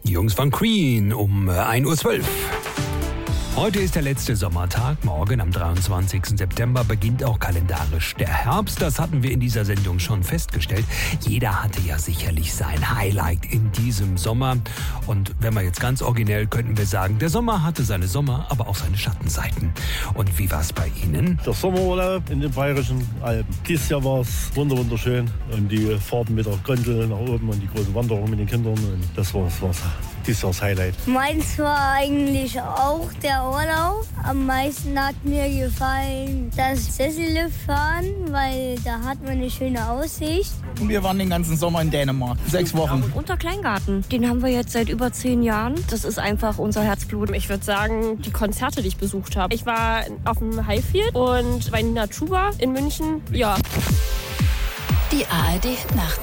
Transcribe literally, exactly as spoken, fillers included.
Die Jungs von Queen um ein Uhr zwölf. Heute ist der letzte Sommertag. Morgen, am dreiundzwanzigsten September, beginnt auch kalendarisch der Herbst. Das hatten wir in dieser Sendung schon festgestellt. Jeder hatte ja sicherlich sein Highlight in diesem Sommer. Und wenn wir jetzt ganz originell, könnten wir sagen, der Sommer hatte seine Sommer, aber auch seine Schattenseiten. Und wie war es bei Ihnen? Der Sommerurlaub in den Bayerischen Alpen. Dieses Jahr war es wunderschön. Und die Fahrten mit der Gondel nach oben und die große Wanderung mit den Kindern. Und das war es. Dieses Jahr das Highlight. Meins war eigentlich auch der Urlaub. Am meisten hat mir gefallen das Sesselliftfahren, weil da hat man eine schöne Aussicht. Wir waren den ganzen Sommer in Dänemark, sechs Wochen. Unter Kleingarten, den haben wir jetzt seit über zehn Jahren. Das ist einfach unser Herzblut. Ich würde sagen, die Konzerte, die ich besucht habe. Ich war auf dem Highfield und bei Nina Chuba in München. Ja. Die A R D Nacht.